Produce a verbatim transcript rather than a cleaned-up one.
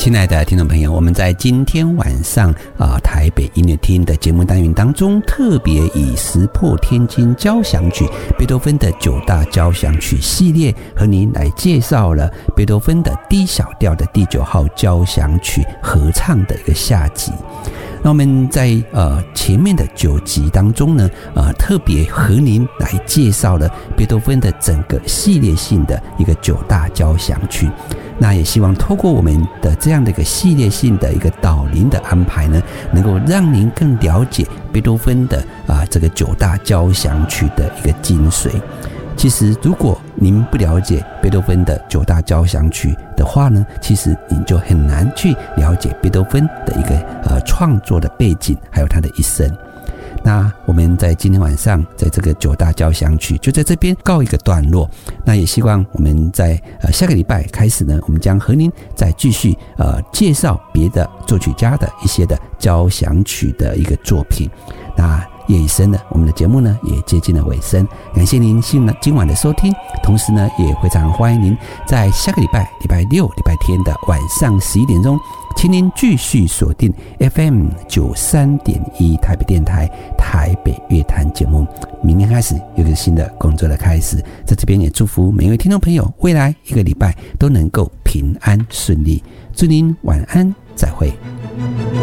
亲爱的听众朋友，我们在今天晚上啊、呃、台北音乐厅的节目单元当中，特别以石破天惊交响曲贝多芬的九大交响曲系列，和您来介绍了贝多芬的 D 小调的第九号交响曲合唱的一个下集。那我们在呃前面的九集当中呢，呃特别和您来介绍了贝多芬的整个系列性的一个九大交响曲。那也希望透过我们的这样的一个系列性的一个导聆的安排呢，能够让您更了解贝多芬的啊、呃、这个九大交响曲的一个精髓。其实如果您不了解贝多芬的九大交响曲的话呢，其实您就很难去了解贝多芬的一个呃创作的背景，还有他的一生。那我们在今天晚上在这个九大交响曲就在这边告一个段落。那也希望我们在呃下个礼拜开始呢，我们将和您再继续呃介绍别的作曲家的一些的交响曲的一个作品。那夜已深了，我们的节目呢也接近了尾声，感谢您今晚的收听，同时呢也非常欢迎您在下个礼拜礼拜六礼拜天的晚上十一点钟，请您继续锁定 F M 九十三点一 台北电台台北乐坛节目。明天开始有一个新的工作的开始，在这边也祝福每一位听众朋友未来一个礼拜都能够平安顺利，祝您晚安，再会。